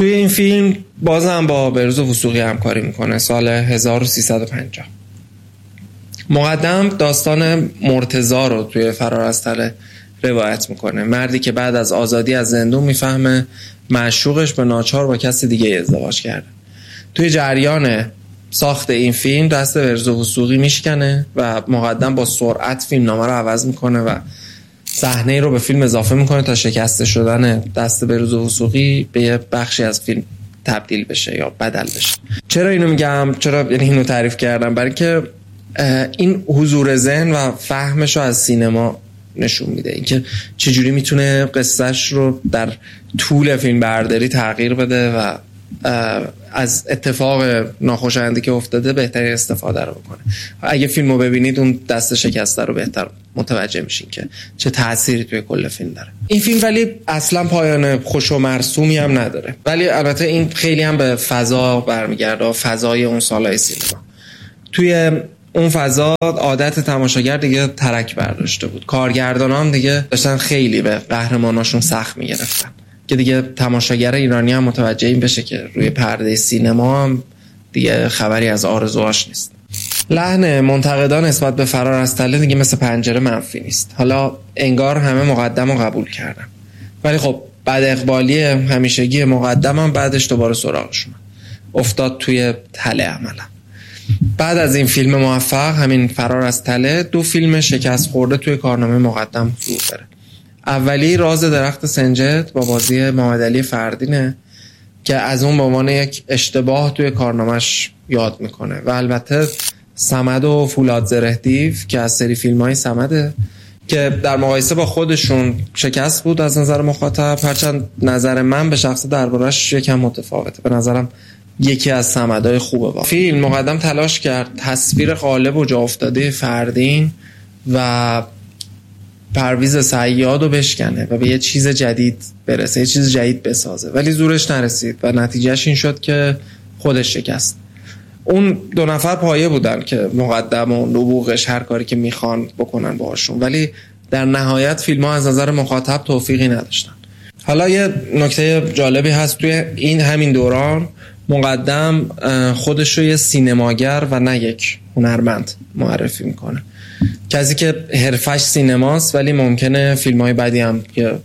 توی این فیلم بازم با بهروز وثوقی همکاری میکنه سال 1350. مقدم داستان مرتضی رو توی فرار از تله روایت میکنه. مردی که بعد از آزادی از زندون میفهمه معشوقش به ناچار با کسی دیگه ازدواج کرده. توی جریان ساخت این فیلم دست بهروز وثوقی میشکنه و مقدم با سرعت فیلمنامه رو عوض میکنه و صحنه رو به فیلم اضافه میکنه تا شکسته شدن دست بهروز وثوقی به یه بخشی از فیلم تبدیل بشه یا بدل بشه. چرا اینو میگم؟ چرا یعنی اینو تعریف کردم؟ برای که این حضور ذهن و فهمش رو از سینما نشون میده، اینکه چجوری میتونه قصهش رو در طول فیلم برداری تغییر بده و از اتفاق ناخوشایندی که افتاده بهترین استفاده رو بکنه. اگه فیلمو ببینید اون دست شکسته رو بهتر متوجه میشین که چه تأثیری توی کل فیلم داره. این فیلم ولی اصلا پایان خوش و مرسومی هم نداره، ولی البته این خیلی هم به فضا برمیگرده، فضای اون سالهای سینما. توی اون فضا عادت تماشاگر دیگه ترک برداشته بود. کارگردانان دیگه داشتن خیلی به قهرماناشون سخت میگرفتن که دیگه تماشاگر ایرانی هم متوجه این بشه که روی پرده سینما هم دیگه خبری از آرزوهاش نیست. لحن منتقدان نسبت به فرار از تله دیگه مثل پنجره منفی نیست. حالا انگار همه مقدم رو قبول کردن، ولی خب بعد اقبالی همیشگی مقدم هم بعدش دوباره سراغش افتاد توی تله عملا. بعد از این فیلم موفق، همین فرار از تله، 2 فیلم شکست خورده توی کارنامه مقدم فرو داره. اولی راز درخت سنجد با بازی محمدعلی فردینه که از اون به عنوان یک اشتباه توی کارنامه‌اش یاد میکنه و البته صمد و فولاد زرهدیو که از سری فیلم‌های صمده که در مقایسه با خودشون شکست بود از نظر مخاطب، هرچند نظر من به شخص دربارش یکم متفاوته. به نظرم یکی از صمدهای خوبه. با فیلم مقدم تلاش کرد تصویر غالب و جا افتاده فردین و پرویز صیاد رو بشکنه و به یه چیز جدید برسه، یه چیز جدید بسازه، ولی زورش نرسید و نتیجهش این شد که خودش شکست. اون 2 نفر پایه بودن که مقدم و نبوغش هر کاری که میخوان بکنن باهاشون، ولی در نهایت فیلم ها از نظر مخاطب توفیقی نداشتن. حالا یه نکته جالبی هست توی این همین دوران، مقدم خودش رو یه سینماگر و نه یک هنرمند معرفی میکنه. کسی که حرفش سینماست ولی ممکنه فیلم‌های بعدی هم که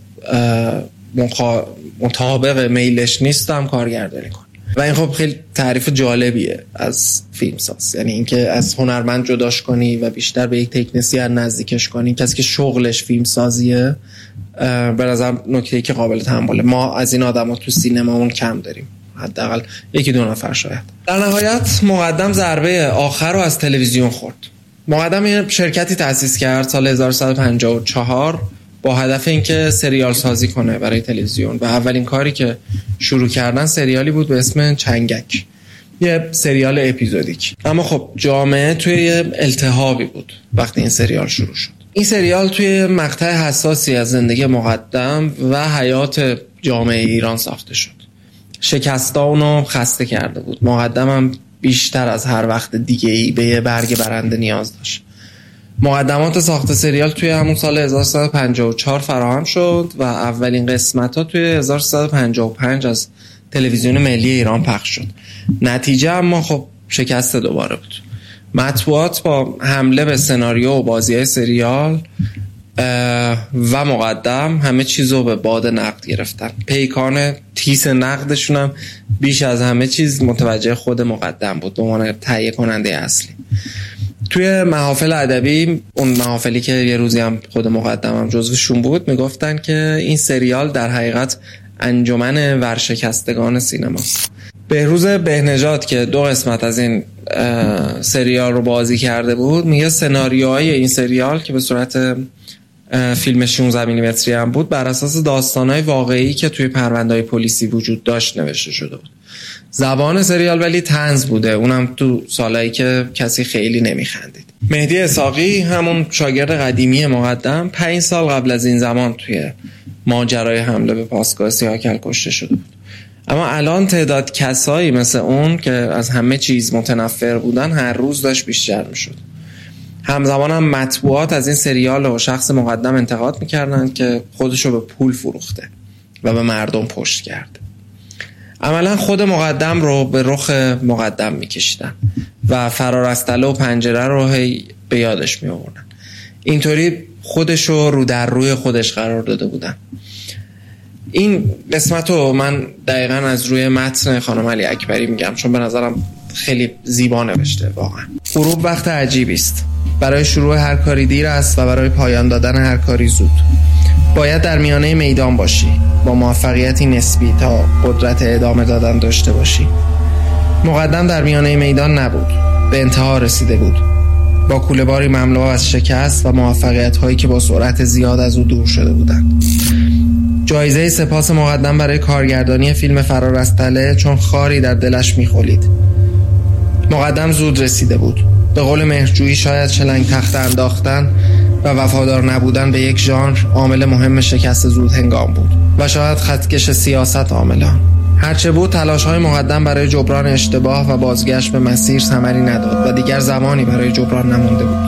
مطابق میلش نیست هم کارگردانی کنه و این خب خیلی تعریف جالبیه از فیلمساز، یعنی اینکه از هنرمند جداش کنی و بیشتر به یک تکنسین نزدیکش کنی. کسی که شغلش فیلمسازیه به نظرم نکته‌ای که قابل تحمله. ما از این آدما تو سینمامون کم داریم، حداقل 1-2 نفر شاید. در نهایت مقدم ضربه آخر رو از تلویزیون خورد. مقدم یه شرکتی تأسیس کرد سال 1154 با هدف اینکه سریال سازی کنه برای تلویزیون و اولین کاری که شروع کردن سریالی بود به اسم چنگک، یه سریال اپیزودیک. اما خب جامعه توی التهابی بود وقتی این سریال شروع شد. این سریال توی مقطع حساسی از زندگی مقدم و حیات جامعه ایران ساخته شد. شکستا اونو خسته کرده بود. مقدم هم بیشتر از هر وقت دیگه‌ای به یه برگ برنده نیاز داشت. مقدمات ساخت سریال توی همون سال 1354 فراهم شد و اولین قسمت‌ها توی 1355 از تلویزیون ملی ایران پخش شد. نتیجه اما خب شکست دوباره بود. مطبوعات با حمله به سناریو و بازی‌های سریال و مقدم همه چیزو به باد نقد گرفتن. پیکان تیز نقدشون هم بیش از همه چیز متوجه خود مقدم بود به عنوان تهیه کننده اصلی. توی محافل ادبی، اون محافلی که یه روزی هم خود مقدم هم جزوشون بود، میگفتن که این سریال در حقیقت انجمن ورشکستگان سینماست. بهروز بهنژاد که 2 قسمت از این سریال رو بازی کرده بود میگه سناریوهای این سریال که به صورت فیلم 16 میلیمتری هم بود بر اساس داستانهای واقعی که توی پرونده‌های پلیسی وجود داشت نوشته شده بود. زبان سریال ولی طنز بوده، اونم تو سالایی که کسی خیلی نمیخندید. مهدی اسحاقی همون شاگرد قدیمی مقدم 5 سال قبل از این زمان توی ماجرای حمله به پاسگاه سیاهکل کشته شده بود. اما الان تعداد کسایی مثل اون که از همه چیز متنفر بودن هر روز داشت بیشتر میشد. همزمان هم مطبوعات از این سریال و شخص مقدم انتقاد میکردن که خودشو به پول فروخته و به مردم پشت کرد. عملا خود مقدم رو به رخ مقدم میکشیدن و فرار از تله و پنجره رو هی به یادش می آوردن. اینطوری خودش رو در روی خودش قرار داده بودن. این قسمت رو من دقیقاً از روی متن خانم علی اکبری میگم، چون به نظرم خیلی زیبا نوشته. واقعا غروب وقت عجیبی است. برای شروع هر کاری دیر است و برای پایان دادن هر کاری زود. باید در میانه میدان باشی، با موفقیتی نسبی تا قدرت ادامه دادن داشته باشی. مقدم در میانه میدان نبود، به انتها رسیده بود، با کوله‌باری مملو از شکست و موفقیت‌هایی که با سرعت زیاد از او دور شده بودند. جایزه سپاس مقدم برای کارگردانی فیلم فرار از تله چون خاری در دلش می‌خلید. مقدم زود رسیده بود. به قول مهرجویی شاید شلنگ تخته انداختن و وفادار نبودن به یک ژانر عامل مهم شکست زود هنگام بود و شاید خطکش سیاست عامل آن. هرچه بود تلاش‌های مقدم برای جبران اشتباه و بازگشت به مسیر ثمری نداد و دیگر زمانی برای جبران نمانده بود.